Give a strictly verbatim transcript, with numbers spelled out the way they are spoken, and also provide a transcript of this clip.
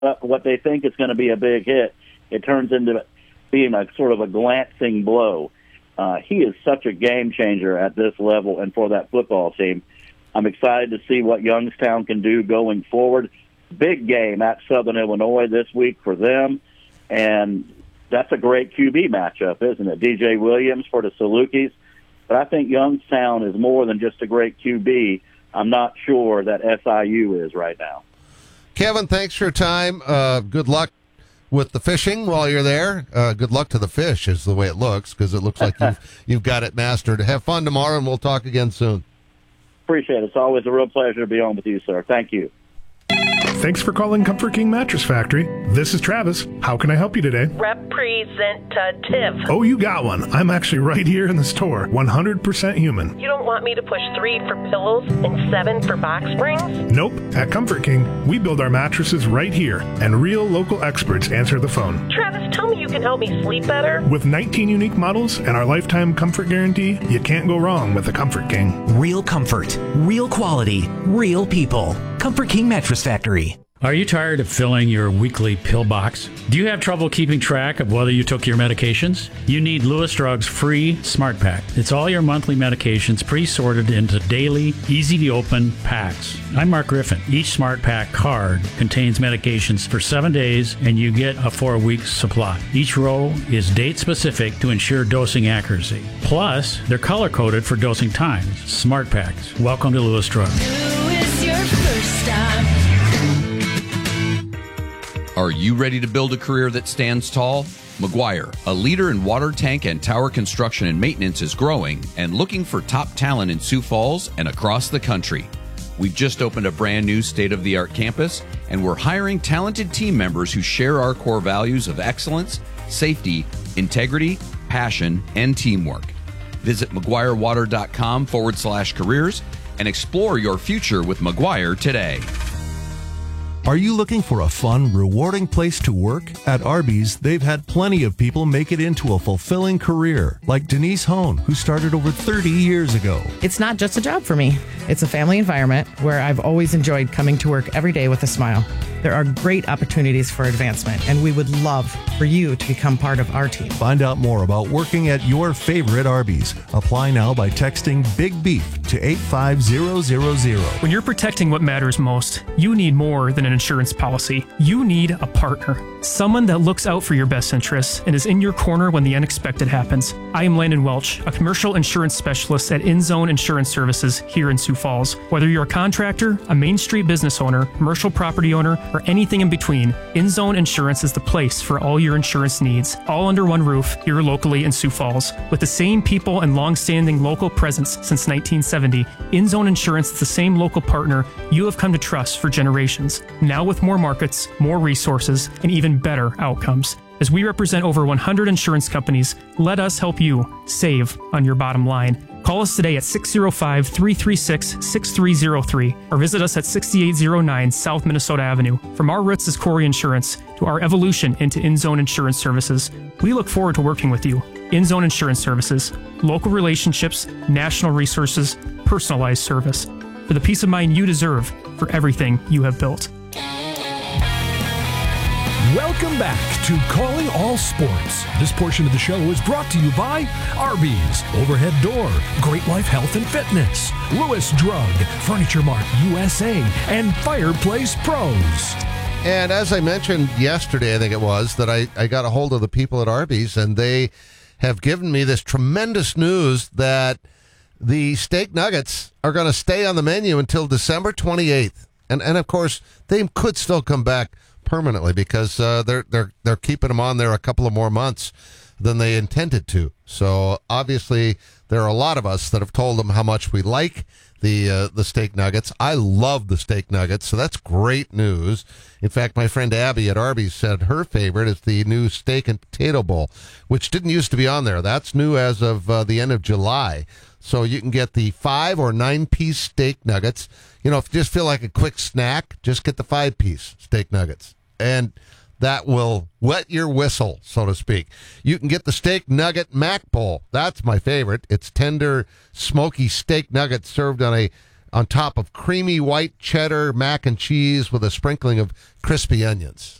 up what they think is going to be a big hit, it turns into being a sort of a glancing blow. Uh, he is such a game changer at this level and for that football team. I'm excited to see what Youngstown can do going forward. Big game at Southern Illinois this week for them, and that's a great Q B matchup, isn't it? D J Williams for the Salukis. But I think Youngstown is more than just a great Q B. I'm not sure that S I U is right now. Kevin, thanks for your time. Uh, good luck with the fishing while you're there. Uh, good luck to the fish is the way it looks, because it looks like you've, you've got it mastered. Have fun tomorrow, and we'll talk again soon. Appreciate it. It's always a real pleasure to be on with you, sir. Thank you. Thanks for calling Comfort King Mattress Factory. This is Travis. How can I help you today? Representative. Oh, you got one. I'm actually right here in the store. one hundred percent human. You don't want me to push three for pillows and seven for box springs? Nope. At Comfort King, we build our mattresses right here, and real local experts answer the phone. Travis, tell me you can help me sleep better. With nineteen unique models and our lifetime comfort guarantee, you can't go wrong with the Comfort King. Real comfort, real quality, real people. Comfort King Mattress Factory. Are you tired of filling your weekly pill box? Do you have trouble keeping track of whether you took your medications? You need Lewis Drug's free Smart Pack. It's all your monthly medications pre-sorted into daily, easy-to-open packs. I'm Mark Griffin. Each Smart Pack card contains medications for seven days, and you get a four-week supply. Each row is date-specific to ensure dosing accuracy. Plus, they're color-coded for dosing times. Smart Packs. Welcome to Lewis Drug. Lewis, your first stop. Are you ready to build a career that stands tall? McGuire, a leader in water tank and tower construction and maintenance, is growing and looking for top talent in Sioux Falls and across the country. We've just opened a brand new state-of-the-art campus, and we're hiring talented team members who share our core values of excellence, safety, integrity, passion, and teamwork. Visit McGuireWater.com forward slash careers and explore your future with McGuire today. Are you looking for a fun, rewarding place to work? At Arby's, they've had plenty of people make it into a fulfilling career, like Denise Hone, who started over thirty years ago. It's not just a job for me. It's a family environment where I've always enjoyed coming to work every day with a smile. There are great opportunities for advancement, and we would love for you to become part of our team. Find out more about working at your favorite Arby's. Apply now by texting Big Beef to eight five zero zero zero. When you're protecting what matters most, you need more than an insurance policy. You need a partner. Someone that looks out for your best interests and is in your corner when the unexpected happens. I am Landon Welch, a commercial insurance specialist at InZone Insurance Services here in Sioux Falls. Whether you're a contractor, a Main Street business owner, commercial property owner, or anything in between, InZone Insurance is the place for all your insurance needs, all under one roof here locally in Sioux Falls. With the same people and long-standing local presence since nineteen seventy, InZone Insurance is the same local partner you have come to trust for generations. Now with more markets, more resources, and even better outcomes. As we represent over one hundred insurance companies, let us help you save on your bottom line. Call us today at six oh five, three three six, six three oh three or visit us at sixty-eight oh nine South Minnesota Avenue. From our roots as Corey Insurance to our evolution into InZone Insurance Services, we look forward to working with you. InZone Insurance Services, local relationships, national resources, personalized service. For the peace of mind you deserve for everything you have built. Welcome back to Calling All Sports. This portion of the show is brought to you by Arby's, Overhead Door, Great Life Health and Fitness, Lewis Drug, Furniture Mart U S A, and Fireplace Pros. And as I mentioned yesterday, I think it was, that I, I got a hold of the people at Arby's, and they have given me this tremendous news that the steak nuggets are going to stay on the menu until December twenty-eighth. And, and of course, they could still come back permanently because uh, they're they're they're keeping them on there a couple of more months than they intended to. So obviously there are a lot of us that have told them how much we like the uh, the steak nuggets. I love the steak nuggets, so that's great news. In fact, my friend Abby at Arby's said her favorite is the new steak and potato bowl, which didn't used to be on there. That's new as of uh, the end of July. So you can get the five or nine piece steak nuggets. You know, if you just feel like a quick snack, just get the five piece steak nuggets. And that will wet your whistle, so to speak. You can get the steak nugget mac bowl. That's my favorite. It's tender, smoky steak nuggets served on a on top of creamy white cheddar mac and cheese with a sprinkling of crispy onions.